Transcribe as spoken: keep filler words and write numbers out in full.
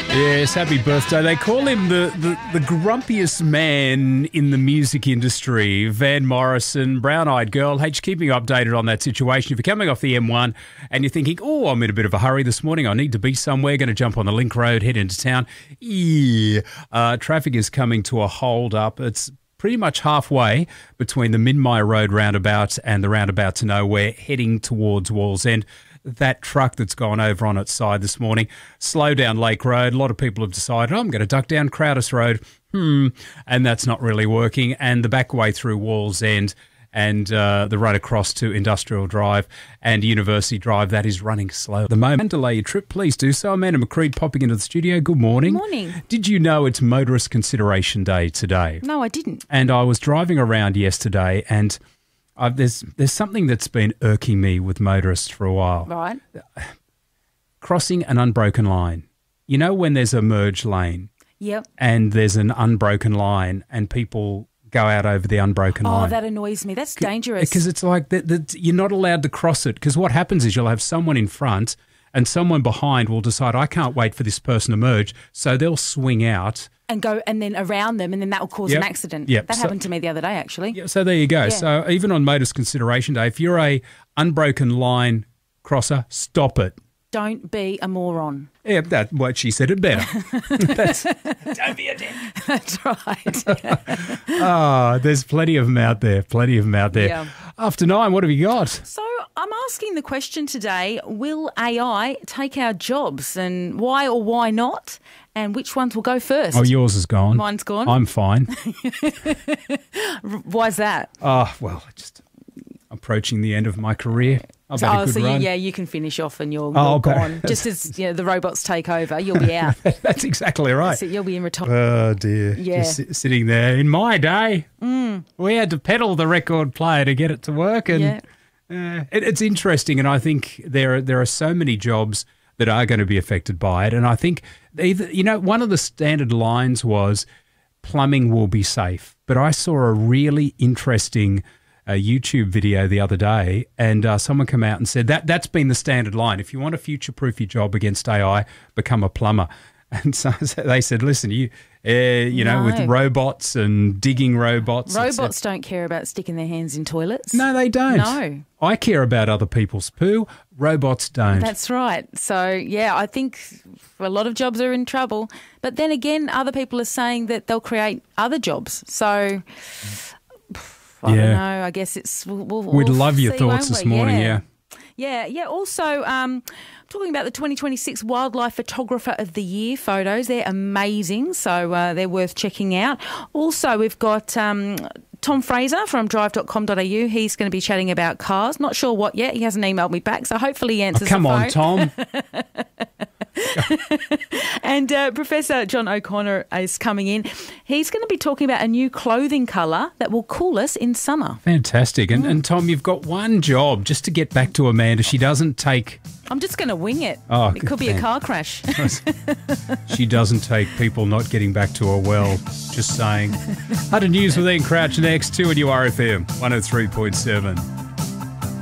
Yes, happy birthday. They call him the, the, the grumpiest man in the music industry, Van Morrison, brown-eyed girl. Hey, just keeping you updated on that situation. If you're coming off the M one and you're thinking, oh, I'm in a bit of a hurry this morning, I need to be somewhere, going to jump on the Link Road, head into town. Yeah, uh, traffic is coming to a hold up. It's pretty much halfway between the Minmai Road roundabout and the roundabout to nowhere, heading towards Wallsend. That truck that's gone over on its side this morning, slow down Lake Road. A lot of people have decided, oh, I'm going to duck down Crowdis Road. Hmm, and that's not really working. And the back way through Wallsend and uh, the road across to Industrial Drive and University Drive, that is running slow. The moment and delay your trip, please do so. Amanda McCreed popping into the studio. Good morning. Good morning. Did you know it's Motorist Consideration Day today? No, I didn't. And I was driving around yesterday and I've, there's there's something that's been irking me with motorists for a while. Right. Crossing an unbroken line. You know when there's a merge lane? Yep. And there's an unbroken line and people go out over the unbroken oh, line. Oh, that annoys me. That's dangerous. Because it's like that, that you're not allowed to cross it, because what happens is you'll have someone in front and someone behind will decide, I can't wait for this person to merge, so they'll swing out. And go and then around them, and then that will cause yep. an accident. Yep. That so, happened to me the other day, actually. Yeah, so there you go. Yeah. So even on Motorist Consideration Day, if you're a unbroken line crosser, stop it. Don't be a moron. Yeah, that's what she said it better. That's, don't be a dick. That's right. Ah, oh, there's plenty of them out there, plenty of them out there. Yeah. After nine, what have you got? So I'm asking the question today, will A I take our jobs, and why or why not? And which ones will go first? Oh, yours is gone. Mine's gone. I'm fine. Why's that? Oh, well, just approaching the end of my career. I've had oh, a good so run. You, yeah, you can finish off and you're, oh, you're gone. Just as you know, the robots take over, you'll be out. That's exactly right. That's it, you'll be in retirement. Oh, dear. Yeah. Just sit, sitting there. In my day, mm. we had to pedal the record player to get it to work. And yeah. uh, it, it's interesting. And I think there are, there are so many jobs that are going to be affected by it. And I think, either, you know, one of the standard lines was plumbing will be safe. But I saw a really interesting a YouTube video the other day, and uh, someone came out and said that that's been the standard line. If you want to future-proof your job against A I, become a plumber. And so they said, listen, you uh, you know, no. with robots and digging robots. Robots don't care about sticking their hands in toilets. No, they don't. No. I care about other people's poo. Robots don't. That's right. So, yeah, I think a lot of jobs are in trouble. But then again, other people are saying that they'll create other jobs. So I yeah. don't know. I guess it's... We'll, we'll, We'd we'll love your see, thoughts this we? morning, yeah. yeah. Yeah, yeah. Also, um, talking about the twenty twenty-six Wildlife Photographer of the Year photos. They're amazing, so uh, they're worth checking out. Also, we've got um, Tom Fraser from drive dot com dot a u. He's going to be chatting about cars. Not sure what yet. He hasn't emailed me back, so hopefully he answers oh, come the phone. on, Tom. And uh, Professor John O'Connor is coming in. He's going to be talking about a new clothing colour that will cool us in summer. Fantastic. And, mm. and Tom, you've got one job just to get back to Amanda. She doesn't take... I'm just going to wing it. Oh, it could be a car crash. She doesn't take people not getting back to her well. Just saying. Hunter News with Ian Crouch next, two on U R F M, one oh three point seven.